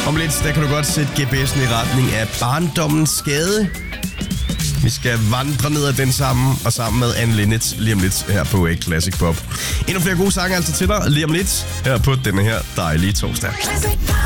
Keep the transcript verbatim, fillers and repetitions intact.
Om lidt, der kan du godt sætte G P S'en i retning af barndommens skade. Vi skal vandre ned ad den sammen, og sammen med Anne Linnet lige om lidt her på Classic Pop. Endnu flere gode sange altså til dig lige om lidt her på denne her dejlige torsdag.